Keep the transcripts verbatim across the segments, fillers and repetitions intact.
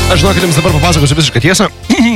Aš žinau, kad jums dabar papasakosiu visišką tiesą.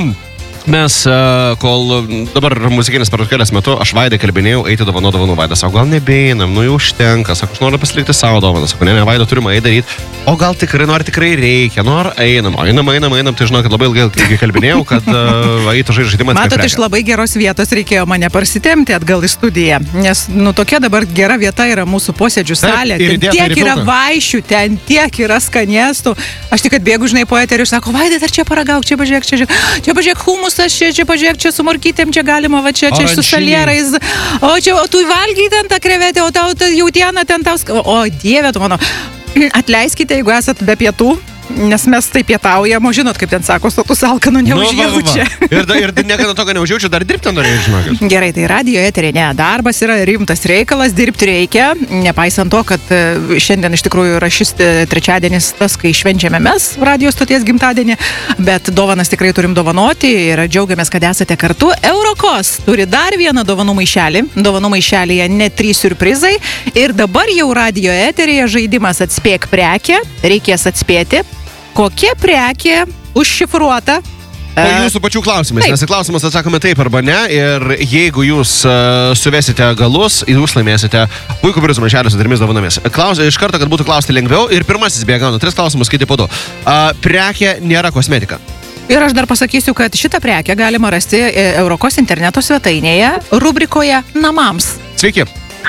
Mes, uh, kol dabar muzikinės pertraukėlės metu, aš Vaidai kalbinėjau eiti dovano dovanų. Vaida sako, gal nebeinam, nu jau užtenka, sako, aš noriu pasilikti savo dovaną, sako, ne, ne, Vaida, turime eiti daryti, o gal tikrai, nori tikrai reikia, nu ar einam, einam, einam, einam, tai žinau, kad labai ilgai kalbinėjau, kad uh, eitų žaidimą. Matot, iš labai geros vietos reikėjo mane parsitemti atgal į studiją, nes, nu, tokia dabar gera vieta yra mūsų posėdžių salė, ten tiek yra vaišių, ten tiek yra skanėstų, aš tik atbėgu, žinai, po eterių, sako, Vaida, dar čia paragauk, čia pažiūrėk, čia, čia pažiūrėk, humus. Aš čia, čia pažiūrėk, čia su morkytėm, čia galima, va čia, čia su salierais, o čia, o tu valgai ten tą krevetę, o tau ta jautiena ten tau, o Dieve, tu mano, atleiskite, jeigu esat be pietų, nes mes taip pietaujam, o žinot, kaip ten sako, sotus alkanų neužjaučia. Nu, va, va. Ir, ir niekada to, kad neužjaučia, dar dirbti norėjau, žinokit. Gerai, tai radijo eterė, ne, darbas yra rimtas reikalas, dirbti reikia, nepaisant to, kad šiandien iš tikrųjų yra šis trečiadienis tas, kai švenčiame mes radijo stoties gimtadienį, bet dovanas tikrai turim dovanoti ir džiaugiamės, kad esate kartu. Eurokos turi dar vieną dovanų maišelį, dovanų maišelėje net trys siurprizai ir dabar jau radijo eterėje žaidimas atspėk prekę, reikės atspėti, kokia prekė užšifruota. O jūsų pačių klausimais, nes į klausimus atsakome taip arba ne, ir jeigu jūs uh, suvesite galus, jūs laimėsite puikų prizų maišelį su trimis dovanomis. Klaus, iš karto, kad būtų klausti lengviau, ir pirmasis beje gauna tris klausimus, kiti po du. Uh, prekė nėra kosmetika. Ir aš dar pasakysiu, kad šitą prekę galima rasti Eurokos interneto svetainėje, rubrikoje Namams. Sveiki.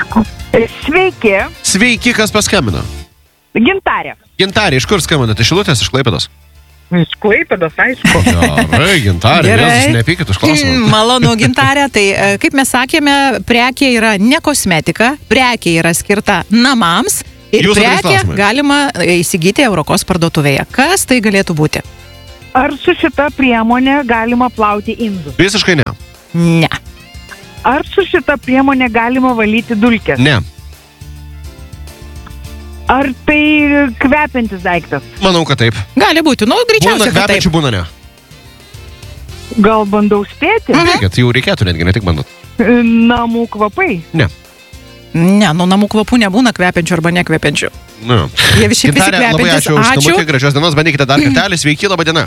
Sveiki. Sveiki, kas paskambino? Gintarė. Gintarė, iš kur skambinate? Iš Šilutės, iš Klaipėdos? Iš Klaipėdos, aišku. Gerai, Gintarė, Jėzus, nepykit už klausimą. Malonu, Gintarė. Tai, kaip mes sakėme, prekė yra ne kosmetika, prekė yra skirta namams ir Jūsų prekė galima įsigyti Eurokos parduotuvėje. Kas tai galėtų būti? Ar su šita priemonė galima plauti indus? Visiškai ne. Ne. Ar su šita priemonė galima valyti dulkes? Ne. Ar tai kvepiantis daiktas? Manau, kad taip. Gali būti, nu, greičiausiai, būna kvepiančių, būna ne. Gal bandau spėti? Mhm. Kad jau reikėtų netgi, ne tik bandot. Namų kvapai? Ne. Ne, nu namų kvapų nebūna kvepiančių arba nekvepiančių. Nu. Jie visi visi Gintarė, labai kvepiantis. ačiū už skambutį, gražios dienos, bandykite dar kartelį. Sveiki, laba diena.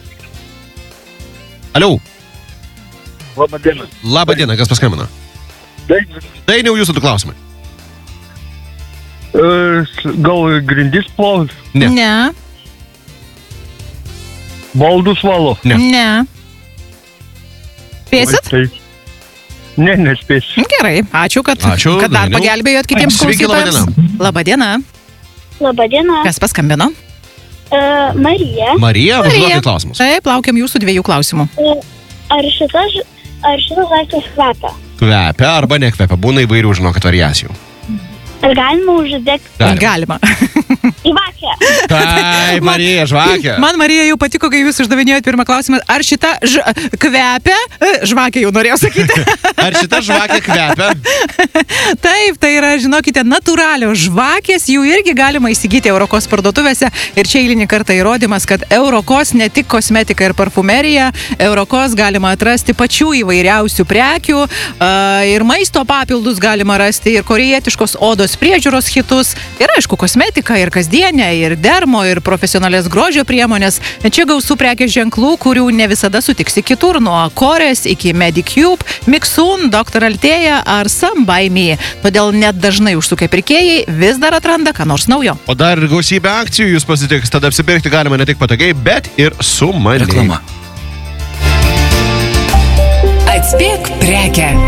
Aliau. Labą dieną. Labą dieną, kas paskambino? Dainius. Dainiau, jūsų du klausimai. Gal grindis plaus? Ne. Ne. Baldus valo? Ne. Ne. Spėsit? Tai... Ne, nespėsiu. Gerai, ačiū, kad, Ačiū, kad dar Dainiau. pagelbėjot kitiems Sveiki, laba klausytojams. Labą dieną. Labą dieną. Kas paskambino? Uh, Marija. Marija, užduokit klausimus. Taip, laukiam jūsų dviejų klausimų. Uh, ar šitas, ar šitas daiktas kvepia? Kvepia arba nekvepia, būna įvairių, žinokit, variacijų. Ar galima uždegti? Galima. Žvakę. Tai, Marija, žvakė. Man, Marija, jau patiko, kai jūs uždavinėjot pirmą klausimą. Ar šita ž... kvepia? Žvakė jau norėjau sakyti. Ar šita žvakė kvepia? Taip, tai yra, žinokite, natūralios žvakės, jų irgi galima įsigyti Eurokos parduotuvėse. Ir čia eilinį kartą įrodymas, kad Eurokos ne tik kosmetika ir parfumerija, Eurokos galima atrasti pačių įvairiausių prekių, ir maisto papildus galima rasti, ir korejietiškos odos priežiūros hitus, ir aišku, kosmetika, ir kasdienė, ir dermo, ir profesionalės grožio priemonės. Čia gausų prekės ženklų, kurių ne visada sutiksi kitur, nuo Korės iki Medicube, Mixun, doktor Altėja ar Some by Me. Todėl net dažnai užsukę pirkėjai vis dar atranda ką nors naujo. O dar ir gausybė akcijų jūs pasitiks, tada apsipirkti galima ne tik patogiai, bet ir su maniai. Reklama. Atspėk prekę.